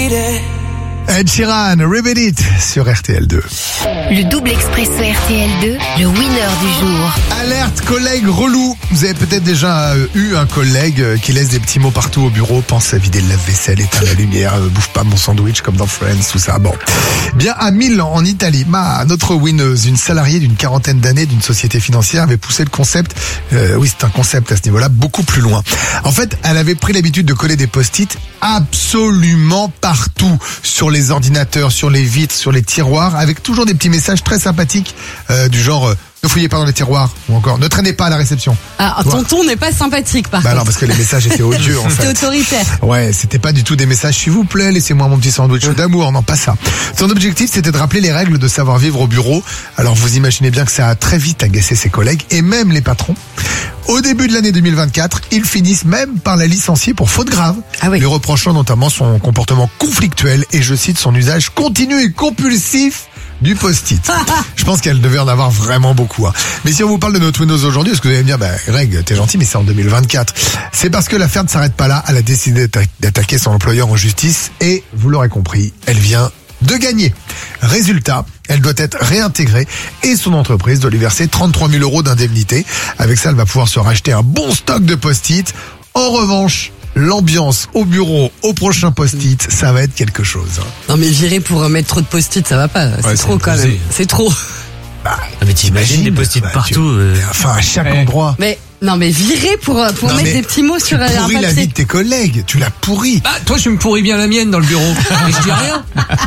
Ed Sheeran, Reveal It sur RTL2. Le double expresso RTL2, le winner du jour. Alerte collègue relou. Vous avez peut-être déjà eu un collègue qui laisse des petits mots partout au bureau. Pense à vider le lave-vaisselle, éteins la lumière, bouffe pas mon sandwich comme dans Friends, tout ça. Bon. Bien à Milan, en Italie, notre winneuse, une salariée d'une quarantaine d'années d'une société financière, avait poussé le concept, oui c'est un concept à ce niveau-là, beaucoup plus loin. En fait, elle avait pris l'habitude de coller des post-it absolument partout, sur les ordinateurs, sur les vitres, sur les tiroirs, avec toujours des petits messages très sympathiques du genre ne fouillez pas dans les tiroirs, ou encore ne traînez pas à la réception. Ah, tonton n'est pas sympathique par contre. Non, parce que les messages étaient odieux en fait. C'était autoritaire. Ouais, c'était pas du tout des messages s'il vous plaît, laissez-moi mon petit sandwich d'amour, non pas ça. Son objectif c'était de rappeler les règles de savoir-vivre au bureau. Alors vous imaginez bien que ça a très vite agacé ses collègues et même les patrons. Au début de l'année 2024, ils finissent même par la licencier pour faute grave, lui reprochant notamment son comportement conflictuel et je cite son usage continu et compulsif du post-it. Je pense qu'elle devait en avoir vraiment beaucoup. Mais si on vous parle de notre Windows aujourd'hui, est-ce que vous allez me dire, Greg, t'es gentil, mais c'est en 2024. C'est parce que l'affaire ne s'arrête pas là. Elle a décidé d'attaquer son employeur en justice et, vous l'aurez compris, elle vient de gagner. Résultat, elle doit être réintégrée et son entreprise doit lui verser 33 000 € d'indemnité. Avec ça, elle va pouvoir se racheter un bon stock de post-it. En revanche, l'ambiance au bureau, au prochain post-it, ça va être quelque chose. Non mais virer pour mettre trop de post-it, ça va pas. C'est trop quand même. C'est trop. Mais t'imagines des post-it partout. Enfin, à chaque endroit. Mais non mais virer pour mettre des petits mots sur un papier. Tu pourris la vie de tes collègues, tu l'as pourri. Toi je me pourris bien la mienne dans le bureau. Mais je dis rien.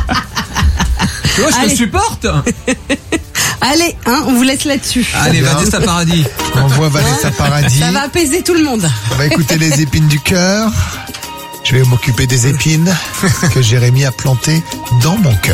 Tu vois, je te supporte. Allez, on vous laisse là-dessus. Allez, Vanessa Paradis. On voit Vanessa Paradis. Ça va apaiser tout le monde. On va écouter les épines du cœur. Je vais m'occuper des épines que Jérémy a plantées dans mon cœur.